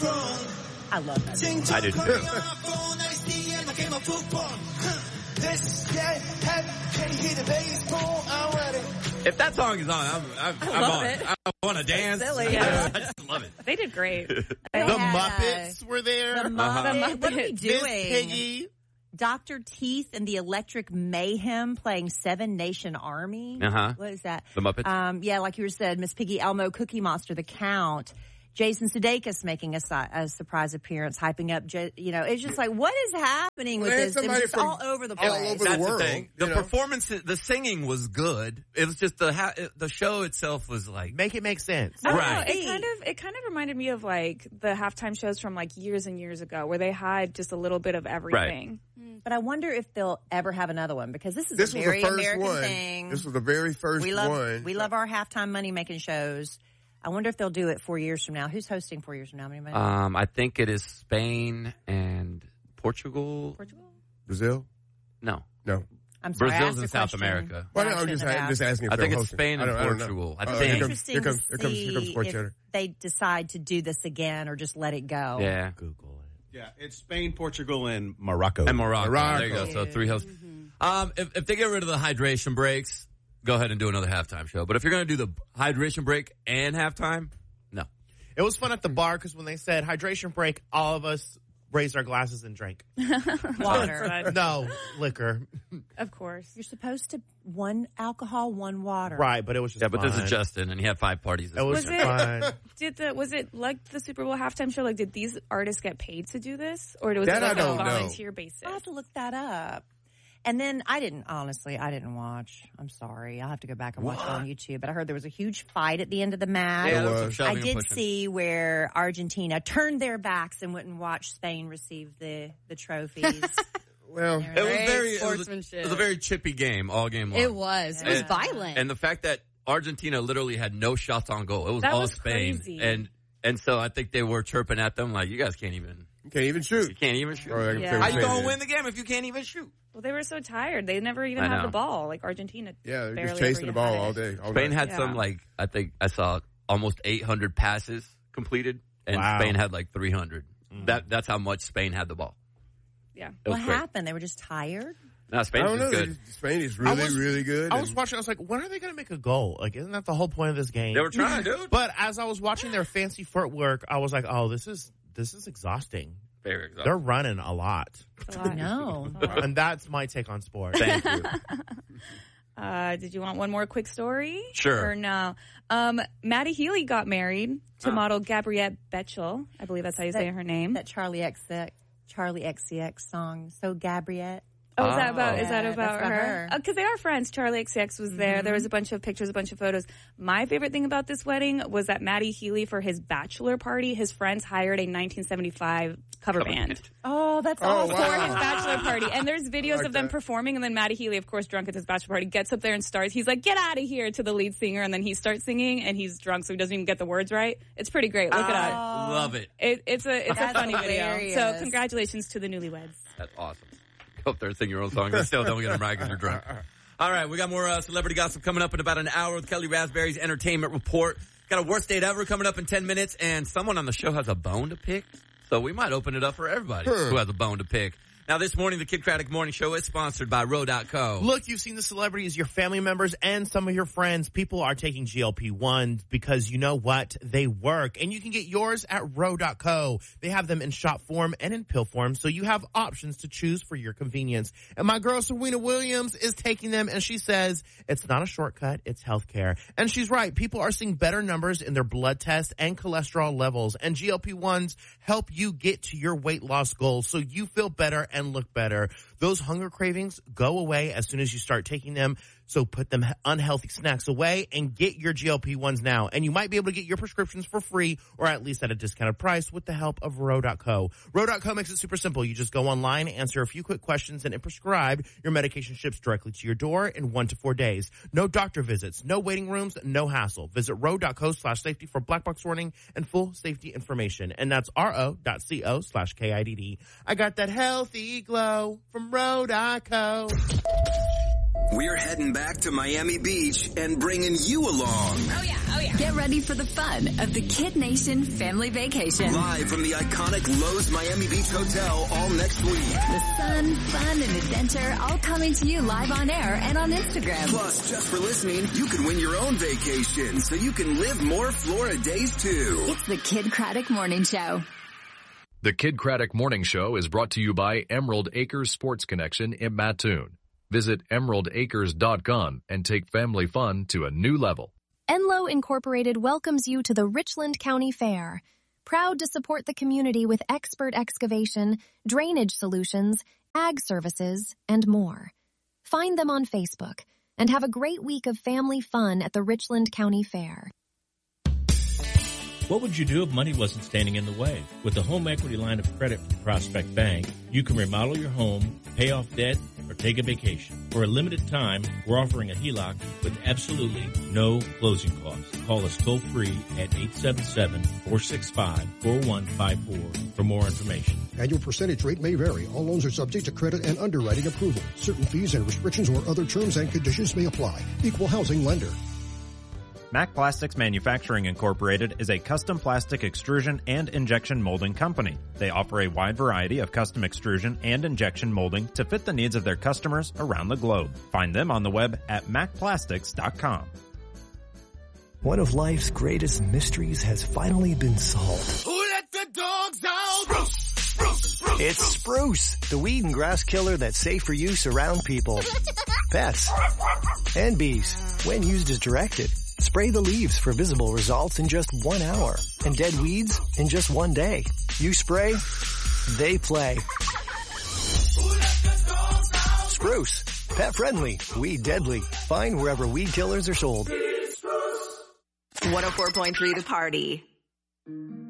I love that. I do too. If that song is on, I'm on. it. I want to dance. Silly, yeah. I just love it. They did great. The Muppets were there. The Muppets. What are we Miss doing? Piggy. Dr. Teeth and the Electric Mayhem playing Seven Nation Army. Uh-huh. What is that? The Muppets? Yeah, like you said, Miss Piggy, Elmo, Cookie Monster, The Count. Jason Sudeikis making a surprise appearance, hyping up, it's just like, what is happening with this? It was just all over the place. all over That's the world. the thing. The performance, the singing was good. It was just the show itself was like, Make it make sense. I don't Right. know, it kind of reminded me of like the halftime shows from like years and years ago where they had just a little bit of everything. But I wonder if they'll ever have another one, because this is This a was very the first American one. thing. This was the very first we love one. we love our halftime money making shows. I wonder if they'll do it 4 years from now. Who's hosting 4 years from now? Anybody? I think it is Spain and Portugal. Brazil? No. I'm sorry, I Brazil's asked in a South question America. Well, that I I'm shouldn't have just asked. asking if I think they're it's hosting. Spain and I don't know. Portugal. I Oh, think. Interesting Here comes to see Sports if Center. they decide to do this again or just let it go. Yeah. Google it. Yeah, it's Spain, Portugal, and Morocco. And Morocco. Morocco. There you go. So 3 hosts. If they get rid of the hydration breaks, go ahead and do another halftime show. But if you're going to do the hydration break and halftime, no. It was fun at the bar because when they said hydration break, all of us raised our glasses and drank. Water. No, liquor. Of course. You're supposed to one alcohol, one water. Right, but it was just Yeah, but this fun. is Justin, and he had 5 parties. It was Was it- fun. Was it like the Super Bowl halftime show? Like, did these artists get paid to do this? Or was That it like I don't a know. volunteer basis? I'll have to look that up. And then I didn't watch. I'm sorry. I'll have to go back and watch it on YouTube. But I heard there was a huge fight at the end of the match. Yeah, there was some was. shoving I and did pushing. see where Argentina turned their backs and wouldn't watch Spain receive the trophies. Well, It was Great it sportsmanship. was a very chippy game all game long. It was. It was And- violent. And the fact that Argentina literally had no shots on goal. It was That all was Spain. crazy. And so I think they were chirping at them like, you guys can't even you can't even shoot. shoot. Or like Yeah. they were How you saying going to that. win the game if you can't even shoot? Well, they were so tired. They never even I had know. the ball. Like Argentina. Yeah, they're barely just chasing ever the ball had all it. day. All Spain night. had Yeah. some I think I saw almost 800 passes completed, and Wow. Spain had like 300. That's how much Spain had the ball. Yeah. It was What great. happened? They were just tired? No, I Spain's don't know. just good. Spain is really, really good. I was and- watching. I was like, when are they going to make a goal? Like, isn't that the whole point of this game? They were trying, dude. But as I was watching their fancy footwork, I was like, oh, this is exhausting. Very exhausting. They're running a lot. A lot. No. And that's my take on sports. Thank you. Did you want one more quick story? Sure. Or no? Maddie Healy got married to model Gabriette Betchel. I believe that's how you say her name. That Charlie XCX song. So Gabriette. Oh, is that about Yeah, that's her? about her. Because they are friends. Charlie XCX was there. There was a bunch of pictures, a bunch of photos. My favorite thing about this wedding was that Maddie Healy, for his bachelor party, his friends hired a 1975 cover band Oh, that's Oh, awesome. wow. for his bachelor party. And there's videos like of them that. performing, and then Maddie Healy, of course, drunk at his bachelor party, gets up there and starts. He's like, "Get out of here," to the lead singer, and then he starts singing, and he's drunk, so he doesn't even get the words right. It's pretty great. Look it up. Love it. It's a That's funny hilarious. video. So congratulations to the newlyweds. That's awesome. Go up there and sing your own song, but still don't get them right because you're drunk. All right, we got more celebrity gossip coming up in about an hour with Kelly Raspberry's Entertainment Report. Got a worst date ever coming up in 10 minutes, and someone on the show has a bone to pick, so we might open it up for everybody who has a bone to pick. Now, this morning, the Kid Craddock Morning Show is sponsored by Row.co. Look, you've seen the celebrities, your family members, and some of your friends. People are taking GLP-1s because you know what? They work. And you can get yours at Row.co. They have them in shot form and in pill form, so you have options to choose for your convenience. And my girl, Serena Williams, is taking them, and she says it's not a shortcut, it's healthcare. And she's right. People are seeing better numbers in their blood tests and cholesterol levels. And GLP-1s help you get to your weight loss goals so you feel better and look better. Those hunger cravings go away as soon as you start taking them. So put them unhealthy snacks away and get your GLP-1s now. And you might be able to get your prescriptions for free or at least at a discounted price with the help of Row.co. Row.co makes it super simple. You just go online, answer a few quick questions, and it prescribed. Your medication ships directly to your door in 1 to 4 days. No doctor visits, no waiting rooms, no hassle. Visit Row.co/safety for black box warning and full safety information. And that's RO.co/KIDD. I got that healthy glow from Row.co. We're heading back to Miami Beach and bringing you along. Oh yeah. Get ready for the fun of the Kid Nation family vacation. Live from the iconic Lowe's Miami Beach Hotel all next week. The sun, fun, and adventure all coming to you live on air and on Instagram. Plus, just for listening, you can win your own vacation so you can live more Florida days too. It's the Kid Craddock Morning Show. The Kid Craddock Morning Show is brought to you by Emerald Acres Sports Connection in Mattoon. Visit emeraldacres.com and take family fun to a new level. Enloe Incorporated welcomes you to the Richland County Fair. Proud to support the community with expert excavation, drainage solutions, ag services, and more. Find them on Facebook and have a great week of family fun at the Richland County Fair. What would you do if money wasn't standing in the way? With the home equity line of credit from Prospect Bank, you can remodel your home, pay off debt, or take a vacation. For a limited time, we're offering a HELOC with absolutely no closing costs. Call us toll-free at 877-465-4154 for more information. Annual percentage rate may vary. All loans are subject to credit and underwriting approval. Certain fees and restrictions or other terms and conditions may apply. Equal housing lender. Mac Plastics Manufacturing Incorporated is a custom plastic extrusion and injection molding company. They offer a wide variety of custom extrusion and injection molding to fit the needs of their customers around the globe. Find them on the web at macplastics.com. One of life's greatest mysteries has finally been solved. Who let the dogs out? Spruce, Spruce, Spruce. It's Spruce, the weed and grass killer that's safe for use around people, pets, and bees when used as directed. Spray the leaves for visible results in just 1 hour and dead weeds in just 1 day. You spray, they play. Spruce, pet friendly, weed deadly. Find wherever weed killers are sold. 104.3 The Party.